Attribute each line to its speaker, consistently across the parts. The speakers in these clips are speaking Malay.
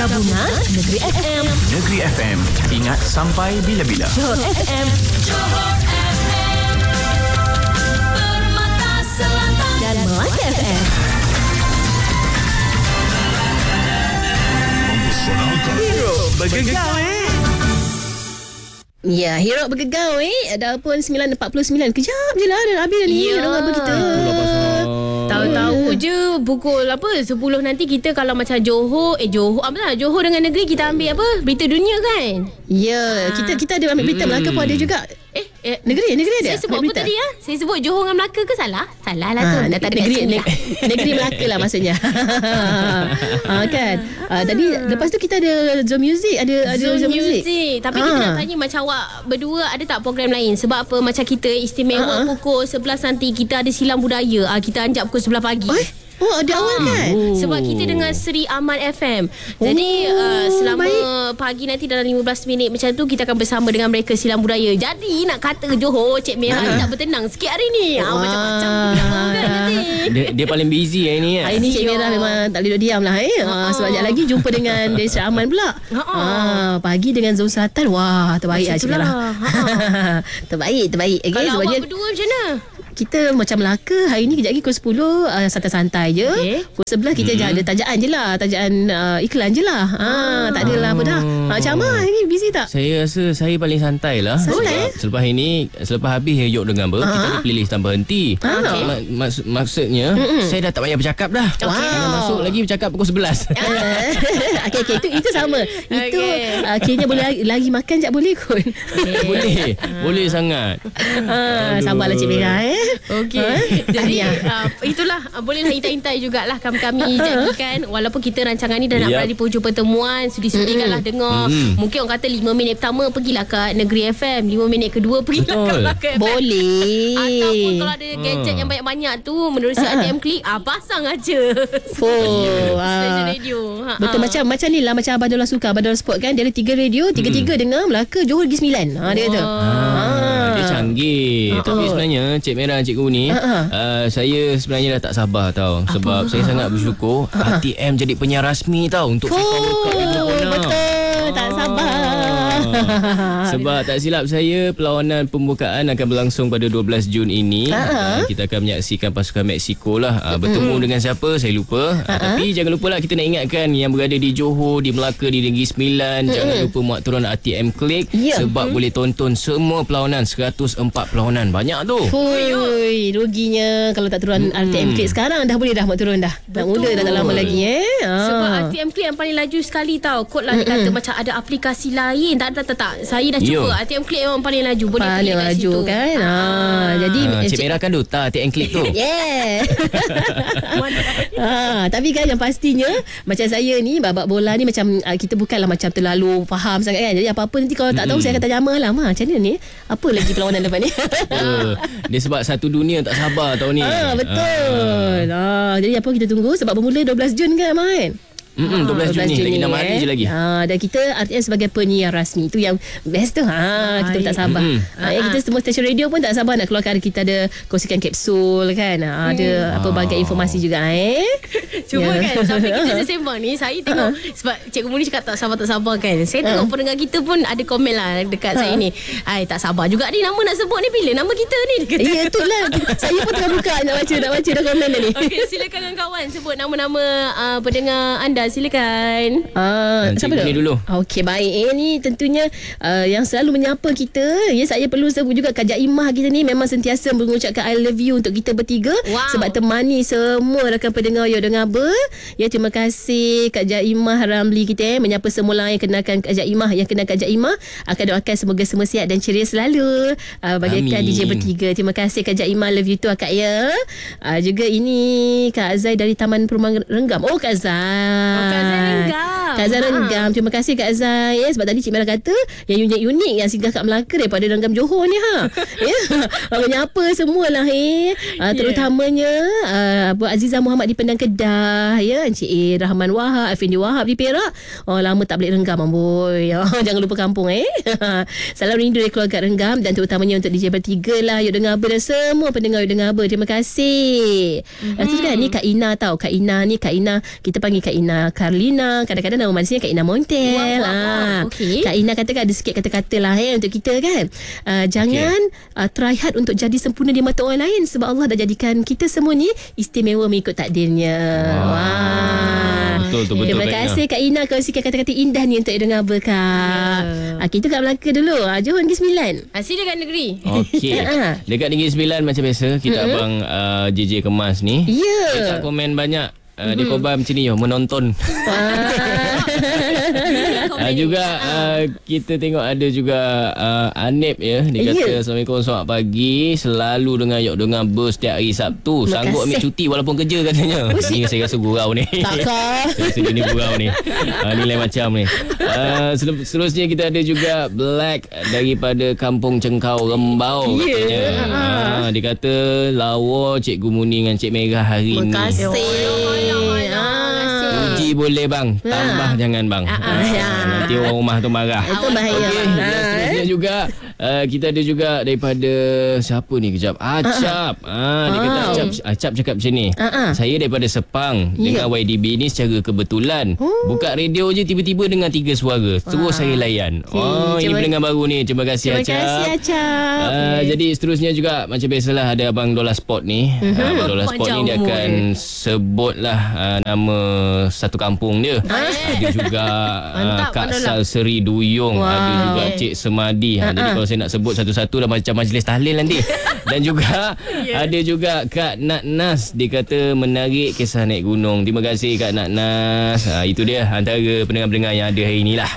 Speaker 1: Gabungan Negeri FM.
Speaker 2: Negeri FM. Ingat sampai bila-bila.
Speaker 1: Johor FM. Johor FM. Permata Selatan. Dan Melaka FM.
Speaker 2: Hero bergegar
Speaker 3: Ya, Hero bergegar Dah pun 9.49. Kejap je lah dah habis ni.
Speaker 1: Ya.
Speaker 3: Dengar apa kita.
Speaker 1: Tahu-tahu je pukul 10 nanti kita kalau macam Johor Johor dengan negeri kita ambil apa? Berita dunia kan?
Speaker 3: Ya, kita ada ambil berita Melaka pun ada juga. Negeri ada.
Speaker 1: Saya sebut apa tadi ya? Saya sebut Johor dengan Melaka ke salah? Salah lah tu.
Speaker 3: Dah tak negeri Melaka lah maksudnya. Kan. Tadi lepas tu kita ada Zoom Music, ada Zoom Music.
Speaker 1: Tapi kita nak tanya macam awak berdua ada tak program lain? Sebab apa macam kita istimewa pukul 11 nanti kita ada silam budaya. Kita anjak pukul 11 pagi.
Speaker 3: Ada awal kan?
Speaker 1: Sebab kita dengan Seri Aman FM. Jadi selama pagi nanti dalam 15 minit macam tu kita akan bersama dengan mereka silam budaya. Jadi nak kata Johor Cik Merah ni tak bertenang sikit hari ni. Macam-macam kan nanti.
Speaker 4: Dia paling busy hari ni.
Speaker 3: Hari ni Cik Merah memang tak boleh duduk diam lah. Sebab sekejap lagi jumpa dengan Seri Aman pula. Pagi dengan Zon Selatan. Wah, terbaik lah Cik Merah. Terbaik. Okay,
Speaker 1: kalau awak berdua macam mana?
Speaker 3: Kita macam Melaka hari ni kejap lagi pukul 10 santai-santai je. Pukul 11 kita ada tajaan je lah. Tajaan iklan je lah. Tak ada lah apa dah. Macam mana hari ni busy tak?
Speaker 4: Saya rasa saya paling santai lah. Selepas ini, selepas habis Yok Dengar kita ada playlist tanpa henti. Maksudnya saya dah tak payah bercakap dah. Jangan masuk lagi bercakap pukul 11.
Speaker 3: Okay, itu sama. Itu kayaknya boleh lagi makan sekejap boleh kot.
Speaker 4: Boleh sangat.
Speaker 3: Sabarlah Cik Merah
Speaker 1: Okey. Jadi itulah bolehlah intai-intai jugalah kami jadikan walaupun kita rancangan ni dah nak berada di penghujung pertemuan, sudi-sudikanlah dengar. Mungkin orang kata 5 minit pertama pergilah kat Negeri FM, 5 minit kedua pergilah kat Melaka FM.
Speaker 3: Boleh.
Speaker 1: Ataupun kalau ada gadget yang banyak-banyak tu menerusi ATM Klik, pasang aja. Stesen radio.
Speaker 3: Betul macam ni lah, macam Abang Dola Suka, Abang Dola Sport kan, dia ada 3 radio, 3 dengar Melaka, Johor lagi 9. Dia kata.
Speaker 4: Dia canggih. Tapi sebenarnya Cik Merah, Cikgu ni saya sebenarnya dah tak sabar tau. Sebab saya sangat bersyukur ATM jadi penyiar rasmi tau untuk FIFA World Cup 2026.
Speaker 3: Betul. Tak sabar.
Speaker 4: Sebab tak silap saya, perlawanan pembukaan akan berlangsung pada 12 Jun ini. Kita akan menyaksikan pasukan Mexico lah. Bertemu dengan siapa saya lupa. Tapi jangan lupa lah, kita nak ingatkan yang berada di Johor, di Melaka, di Negeri Sembilan, jangan lupa muat turun ATM Klik. Sebab boleh tonton semua perlawanan, 104 perlawanan. Banyak tu.
Speaker 3: Ruginya kalau tak turun ATM Klik. Sekarang dah boleh dah muat turun dah. Nak mula dah tak lama lagi.
Speaker 1: Sebab ATM Klik yang paling laju sekali tau. Kod lah dia kata macam ada aplikasi lain. Tak. Saya dah cuba. ATM Klik memang paling laju. Boleh
Speaker 3: paling laju situ kan. Jadi
Speaker 4: Cik Merah kan duta ATM Klik tu.
Speaker 3: Tapi kan yang pastinya macam saya ni babak bola ni macam kita bukanlah macam terlalu faham sangat kan. Jadi apa-apa nanti kalau tak tahu saya akan tanya Amal lah, macam mana ni, apa lagi perlawanan lepas ni.
Speaker 4: Dia sebab satu dunia tak sabar tahun ni.
Speaker 3: Betul. Jadi apa kita tunggu sebab bermula 12 Jun kan Amal kan.
Speaker 4: 12 Jun ni lagi 6 hari je lagi.
Speaker 3: Dan kita RTS sebagai penyiar rasmi, itu yang best tu. Kita pun tak sabar. Kita semua stesen radio pun tak sabar nak keluarkan. Kita ada kongsikan kapsul kan. Ada pelbagai informasi juga
Speaker 1: Cuma kan sampai kita sembang ni, saya tengok sebab Cikgu Muni cakap tak sabar kan. Saya tengok pendengar kita pun ada komen lah dekat saya ni. Tak sabar juga ni, nama nak sebut ni, bila nama kita ni.
Speaker 3: Ya itulah. Saya pun tengah buka nak baca dah komen dah ni.
Speaker 1: Okey, silakan kawan sebut nama-nama pendengar anda. Silakan.
Speaker 3: Siapa
Speaker 4: dulu?
Speaker 3: Okey, baik. Ni tentunya yang selalu menyapa kita. Saya perlu sebut juga Kak Jaimah kita ni memang sentiasa mengucapkan I love you untuk kita bertiga. Sebab temani semua rakan pendengar Yok Dengar Ber. Terima kasih Kak Jaimah Ramli kita menyapa semua yang kenalkan Kak Jaimah. Yang kenal Kak Jaimah akan doakan semoga semua sihat dan ceria selalu. Bagaikan DJ bertiga. Terima kasih Kak Jaimah, love you tu Kak ya. Juga ini Kak Azai dari Taman Perumahan Renggam. Kak Azai. Kak Azai Renggam. Terima kasih Kak Azai. Sebab tadi Cik Merah kata yang unik-unik yang singgah kat Melaka daripada Renggam Johor ni menyapa semualah terutamanya Abu Azizah Muhammad di Pendang Kedah, Encik Rahman Wahab, Effendi Wahab di Perak. Lama tak balik Renggam amboi. Jangan lupa kampung Salam rindu dari keluarga Renggam dan terutamanya untuk DJ Bertiga lah, Yok Dengar Ber dan semua pendengar Yok Dengar Ber. Terima kasih. Lepas tu kan ni Kak Ina tau. Kak Ina kita panggil Kak Ina Karlina. Kadang-kadang nama manisnya Kak Ina Montel.
Speaker 1: Okey.
Speaker 3: Kak Ina katakan ada sikit kata-kata lah untuk kita kan. Jangan try hard untuk jadi sempurna di mata orang lain, sebab Allah dah jadikan kita semua ni istimewa mengikut takdirnya.
Speaker 4: Betul.
Speaker 3: Terima kasih Kak Ina kongsikan kata-kata indah ni untuk dengar Kak. Kita kat Melaka dulu. Johor Negeri Sembilan.
Speaker 1: Asyik dekat negeri.
Speaker 4: Okey. Dekat Negeri Sembilan macam biasa kita abang JJ Kemas ni. Kita komen banyak. Dia korban macam ni menonton. Juga kita tengok ada juga Anip ya. Dia kata Assalamualaikum, selamat pagi. Selalu dengar bus setiap hari Sabtu. Sanggup ambil cuti walaupun kerja katanya. Ni saya rasa gurau ni.
Speaker 3: Takkan.
Speaker 4: Saya rasa dia ni gurau ni. Nilai macam ni. Seterusnya kita ada juga Black daripada Kampung Cengkau Rembau katanya. Dia kata lawa Cikgu Muni dengan Cik Merah hari ni.
Speaker 3: Terima kasih.
Speaker 4: Uji boleh bang, tambah jangan bang. Nanti orang rumah tu marah.
Speaker 3: Itu bahaya.
Speaker 4: Seterusnya juga kita ada juga daripada siapa ni kejap, Acap. Dia kata Acap cakap macam ni. Saya daripada Sepang, dengar YDB ni secara kebetulan. Buka radio je tiba-tiba dengar 3 suara. Terus saya layan. Ini pendengar baru ni. Terima kasih Acap.
Speaker 3: Terima kasih Acap.
Speaker 4: Jadi seterusnya juga macam biasalah ada abang Dola Sport ni. Abang Dola Sport ni dia akan sebutlah nama satu kampung dia. Ada juga Kak Sal Seri Duyung. Ada juga Cik Semadi. Jadi kalau saya nak sebut satu-satu dah macam majlis tahlil nanti. Dan juga ada juga Kak Nat Nas. Dia kata menarik kisah naik gunung. Terima kasih Kak Nat Nas. Itu dia antara pendengar-pendengar yang ada hari ni lah.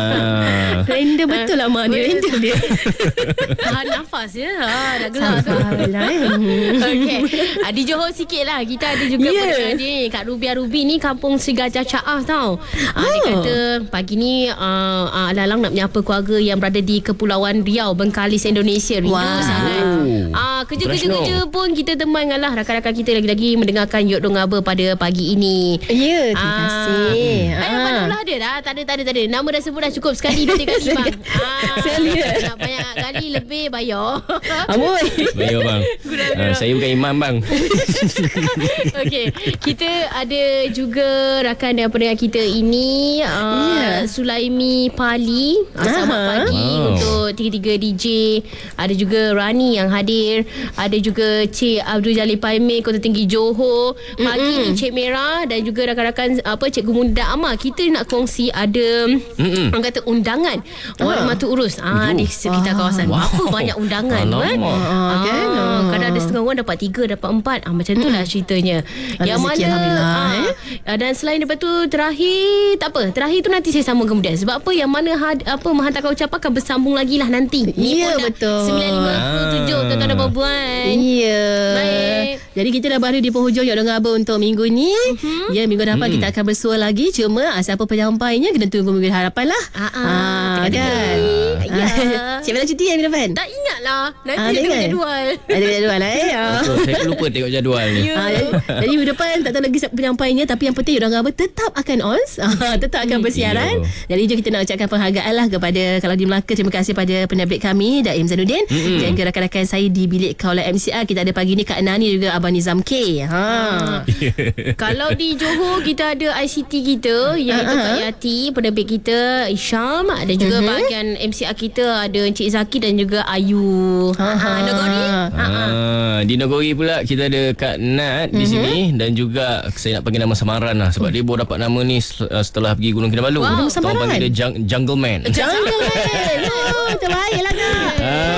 Speaker 3: Render betul lah mak dia. Render dia.
Speaker 1: Tahan nafas ya. Dah gelap tu. Okey. Di Johor sikit lah. Kita ada juga pendengar ni. Kak Ruby ni kampung Sri Gajah Caah tau. Dia kata pagi ni Lalang nak menyapa keluarga yang berada di Kepulauan Riau, Bengkalis, Indonesia. Rindu sangat. Kerja pun kita teman lah rakan-rakan kita lagi-lagi mendengarkan Yok Dong Aba pada pagi ini.
Speaker 3: Ya, terima kasih.
Speaker 1: Lah ada dah. Tak ada. Nama dah sebut dah cukup sekali 2 kali bang.
Speaker 3: Sekali
Speaker 1: nak banyak kali lebih bayar.
Speaker 4: Bayar bang. Saya bukan imam bang.
Speaker 1: Okey, kita ada juga rakan dan pendengar kita ini Sulaimi Pali. Selamat pagi untuk 3 DJ. Ada juga Rani yang hadir. Ada juga Cik Abdul Jalil Paimeh Kota Tinggi Johor. Pagi ni Cik Merah dan juga rakan-rakan Cikgu Muda Amal. Kita nak kongsi ada orang kata undangan orang matu urus di sekitar kawasan. Apa banyak undangan tu kadang ada setengah orang dapat 3, dapat 4. Macam tu lah ceritanya. Yang mana dan selain daripada tu terakhir tu nanti saya sambung kemudian. Sebab apa yang mana menghantarkan ucapan akan bersambung lagi lah nanti.
Speaker 3: Ya betul.
Speaker 1: 9.57 tuan-tuan dan puan.
Speaker 3: Ya.
Speaker 1: Baik.
Speaker 3: Jadi kita dah berada di penghujung Yok Dong Aba untuk minggu ni. Ya, minggu depan kita akan bersua lagi. Cuma siapa penyampainya kena tunggu minggu harapan lah. Kan? Cik Mela cuti minggu depan?
Speaker 1: Tak ingat lah. Nanti ada jadual.
Speaker 3: Ada jadual lah
Speaker 4: Saya pun lupa tengok jadual ni.
Speaker 3: Jadi minggu depan tak tahu lagi siapa penyampainya. Tapi yang penting Yok Dong Aba tetap akan on. Tetap akan bersiaran. Jadi jom kita nak ucapkan penghargaan lah kepada kalau di Melaka. Terima kasih pada penerbit kami Daim Zainuddin dan juga rakan-rakan saya di bilik Kaula MCR. Kita ada pagi ni Kak Nani juga Abang Nizam K. Kalau di Johor kita ada ICT kita iaitu Kak Yati, penerbit kita Isyam, dan juga bahagian MCR kita ada Encik Zaki dan juga Ayu. Nogori.
Speaker 4: Di Nogori pula kita ada Kak Nat di sini dan juga saya nak panggil nama samaran lah sebab dia baru dapat nama ni setelah pergi Gunung Kinabalu. Orang panggil dia Jungle Man.
Speaker 3: Jungle Man. Terbaiklah Kak.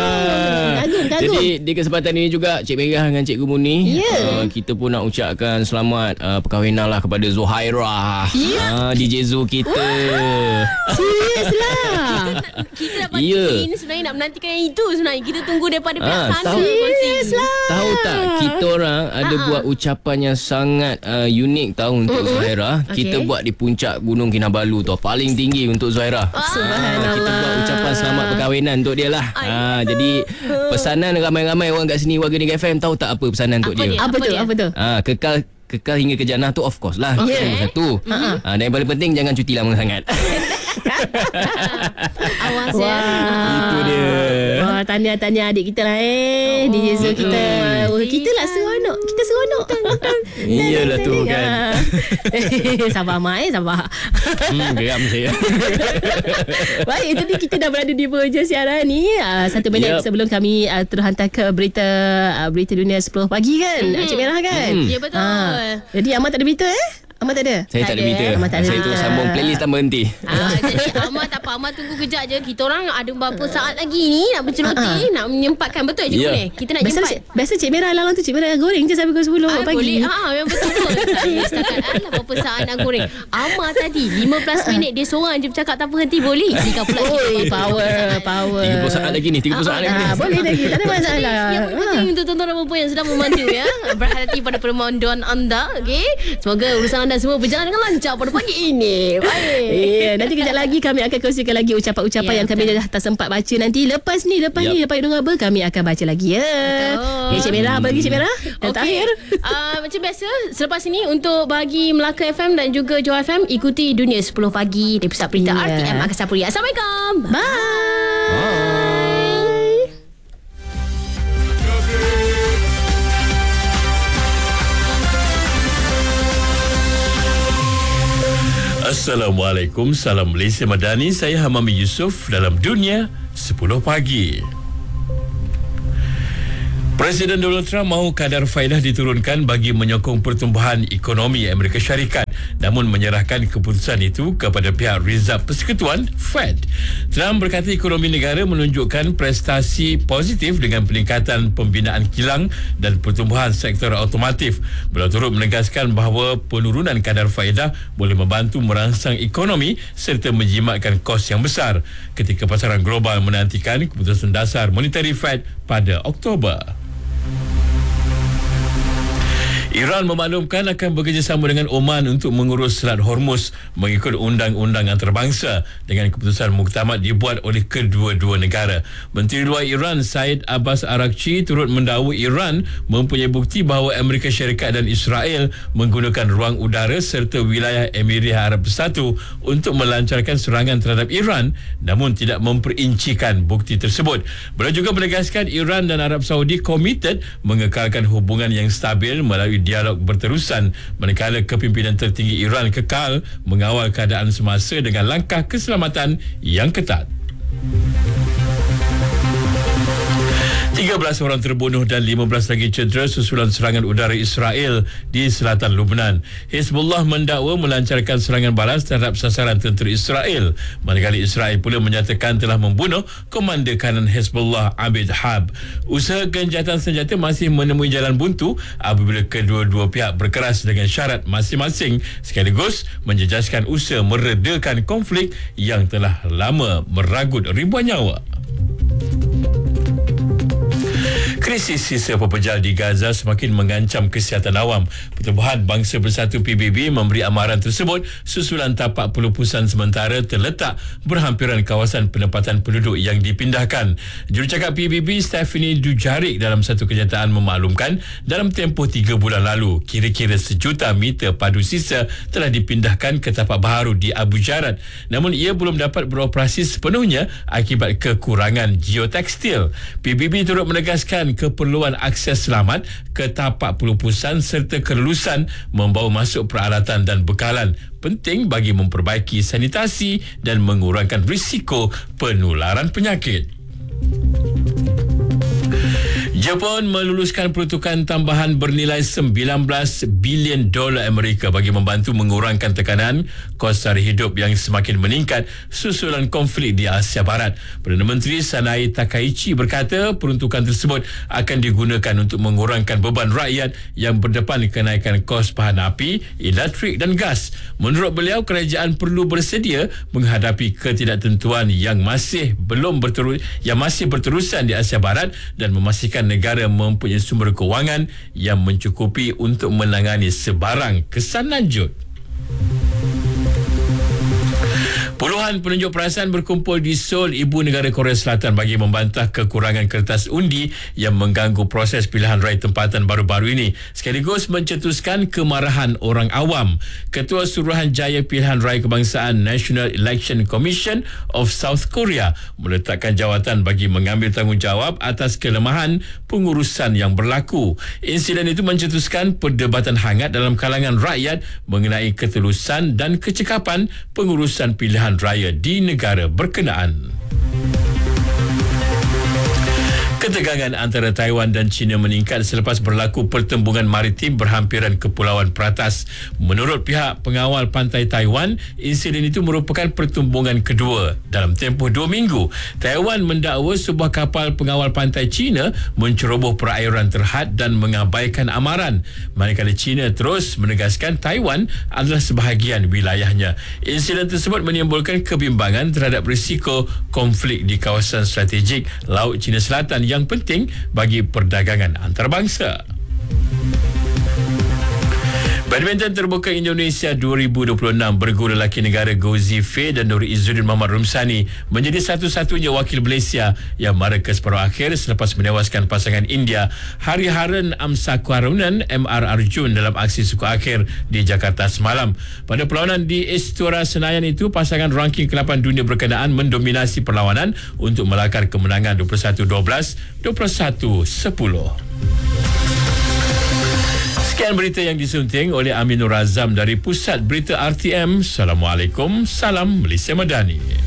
Speaker 4: Jadi di kesempatan ini juga Cik Merah dengan Cikgu Muni kita pun nak ucapkan selamat perkahwinan lah kepada Zuhairah, DJ Zu kita.
Speaker 3: Serius lah.
Speaker 1: Kita dapat ini sebenarnya nak menantikan yang itu sebenarnya. Kita tunggu daripada pihak sana.
Speaker 3: Serius lah.
Speaker 4: Tahu tak kita orang ada buat ucapan yang sangat unik tahu untuk Zuhairah. Kita buat di puncak Gunung Kinabalu tu, paling tinggi untuk Zuhairah.
Speaker 3: Subhanallah.
Speaker 4: Kita buat ucapan selamat perkahwinan untuk dia lah. Jadi pesanan ramai-ramai orang kat sini warga Negeri FM tahu tak apa pesanan untuk dia?
Speaker 3: Apa tu?
Speaker 4: Kekal hingga ke jannah tu of course lah. Satu. Dan yang paling penting jangan cuti lama sangat.
Speaker 1: Awas ya.
Speaker 4: Itu dia.
Speaker 3: Wah, tahniah adik kita lah DJ Zul kita. Kita lah seronok. Kita seronok.
Speaker 4: Iyalah tu kan.
Speaker 3: Sabar Mak sabar.
Speaker 4: Geram saya.
Speaker 3: Baik, tadi kita dah berada di penghujung siaran ni. 1 minit sebelum kami terus hantar ke berita dunia 10 pagi kan. Cik Merah kan.
Speaker 1: Ya betul.
Speaker 3: Jadi Ahmad tak ada berita Ahmad tak ada?
Speaker 4: Saya tak ada berita. Saya tu sambung playlist tak berhenti.
Speaker 1: Jadi Ahmad tak apa, Ahmad tunggu kejap je. Kita orang ada beberapa saat lagi ni nak berceloteh, nak menyempatkan. Betul je ni. Kita nak jempat.
Speaker 3: Biasa Cik Merah lalang tu Cik Merah goreng je sampai pukul 10 pagi.
Speaker 1: Boleh. Memang betul. Saya setakat berapa saat nak goreng. Ahmad tadi 15 minit dia seorang je bercakap tak berhenti. Boleh. Jika pula
Speaker 3: Power.
Speaker 4: 30 saat lagi ni. 30 saat lagi ni.
Speaker 3: Boleh lagi. Tak ada masalah.
Speaker 1: Yang penting untuk tuan-tuan dan puan yang sedang memandu ya. Berhati pada permohonan anda. Okey. Semoga urusan anda semua berjalan dengan lancar pada pagi ini. Baik.
Speaker 3: Nanti kejap lagi kami akan kongsikan lagi ucapan-ucapan yang kami dah tak sempat baca nanti. Lepas ni lepas hidung apa kami akan baca lagi ya. Cik Merah, apa lagi Cik Merah? Dan terakhir
Speaker 1: macam biasa selepas ini untuk bagi Melaka FM dan juga Johor FM, ikuti Dunia 10 Pagi di Pusat Berita RTM Angkasa Puri. Assalamualaikum.
Speaker 3: Bye.
Speaker 5: Assalamualaikum, salam Malaysia Madani. Saya Hamami Yusof dalam Dunia 10 Pagi. Presiden Donald Trump mahu kadar faedah diturunkan bagi menyokong pertumbuhan ekonomi Amerika Syarikat, namun menyerahkan keputusan itu kepada pihak Reserve Persekutuan Fed. Trump berkata ekonomi negara menunjukkan prestasi positif dengan peningkatan pembinaan kilang dan pertumbuhan sektor automotif. Beliau turut menegaskan bahawa penurunan kadar faedah boleh membantu merangsang ekonomi serta menjimatkan kos yang besar ketika pasaran global menantikan keputusan dasar monetary Fed pada Oktober. Iran memaklumkan akan bekerjasama dengan Oman untuk mengurus Selat Hormuz mengikut undang-undang antarabangsa dengan keputusan muktamad dibuat oleh kedua-dua negara. Menteri Luar Iran Said Abbas Araghchi turut mendakwa Iran mempunyai bukti bahawa Amerika Syarikat dan Israel menggunakan ruang udara serta wilayah Emirat Arab Bersatu untuk melancarkan serangan terhadap Iran, namun tidak memperincikan bukti tersebut. Beliau juga menegaskan Iran dan Arab Saudi komited mengekalkan hubungan yang stabil melalui dialog berterusan, manakala kepimpinan tertinggi Iran kekal mengawal keadaan semasa dengan langkah keselamatan yang ketat. 13 orang terbunuh dan 15 lagi cedera susulan serangan udara Israel di selatan Lebanon. Hezbollah mendakwa melancarkan serangan balas terhadap sasaran tentera Israel, manakala Israel pula menyatakan telah membunuh komander kanan Hezbollah Abid Hab. Usaha gencatan senjata masih menemui jalan buntu apabila kedua-dua pihak berkeras dengan syarat masing-masing sekaligus menjejaskan usaha meredakan konflik yang telah lama meragut ribuan nyawa. Krisis sisa pepejal di Gaza semakin mengancam kesihatan awam. Pertubuhan Bangsa Bersatu PBB memberi amaran tersebut susulan tapak pelupusan sementara terletak berhampiran kawasan penempatan penduduk yang dipindahkan. Jurucakap PBB Stephanie Dujarric dalam satu kenyataan memaklumkan dalam tempoh 3 bulan lalu kira-kira 1 juta meter padu sisa telah dipindahkan ke tapak baharu di Abu Jarad, namun ia belum dapat beroperasi sepenuhnya akibat kekurangan geotekstil. PBB turut menegaskan keperluan akses selamat ke tapak pelupusan serta kelulusan membawa masuk peralatan dan bekalan penting bagi memperbaiki sanitasi dan mengurangkan risiko penularan penyakit. Jepun meluluskan peruntukan tambahan bernilai $19 bilion Amerika bagi membantu mengurangkan tekanan kos sara hidup yang semakin meningkat susulan konflik di Asia Barat. Perdana Menteri Sanae Takaichi berkata peruntukan tersebut akan digunakan untuk mengurangkan beban rakyat yang berdepan kenaikan kos bahan api, elektrik dan gas. Menurut beliau, kerajaan perlu bersedia menghadapi ketidaktentuan yang masih berterusan di Asia Barat dan memastikan negara mempunyai sumber kewangan yang mencukupi untuk menangani sebarang kesan lanjut. Puluhan Puluhan penunjuk perasaan berkumpul di Seoul, ibu negara Korea Selatan bagi membantah kekurangan kertas undi yang mengganggu proses pilihan raya tempatan baru-baru ini, sekaligus mencetuskan kemarahan orang awam. Ketua Suruhanjaya Pilihan Raya Kebangsaan National Election Commission of South Korea meletakkan jawatan bagi mengambil tanggungjawab atas kelemahan pengurusan yang berlaku. Insiden itu mencetuskan perdebatan hangat dalam kalangan rakyat mengenai ketulusan dan kecekapan pengurusan pilihan raya di negara berkenaan. Ketegangan antara Taiwan dan China meningkat selepas berlaku pertembungan maritim berhampiran kepulauan peratas. Menurut pihak pengawal pantai Taiwan, insiden itu merupakan pertembungan kedua dalam tempoh 2 minggu. Taiwan mendakwa sebuah kapal pengawal pantai China menceroboh perairan terhad dan mengabaikan amaran. Manakala China terus menegaskan Taiwan adalah sebahagian wilayahnya. Insiden tersebut menimbulkan kebimbangan terhadap risiko konflik di kawasan strategik Laut Cina Selatan yang penting bagi perdagangan antarabangsa. Badminton terbuka Indonesia 2026 bergu lelaki negara Gauzy Fei dan Nur Izzuddin Muhammad Rumsani menjadi satu-satunya wakil Malaysia yang mara ke separuh akhir selepas menewaskan pasangan India Hariharan Amsakwarunan MR Arjun dalam aksi suku akhir di Jakarta semalam. Pada perlawanan di Istora Senayan itu, pasangan ranking ke-8 dunia berkenaan mendominasi perlawanan untuk melakar kemenangan 21-12, 21-10. Sekian berita yang disunting oleh Aminur Azam dari Pusat Berita RTM. Assalamualaikum. Salam Malaysia Madani.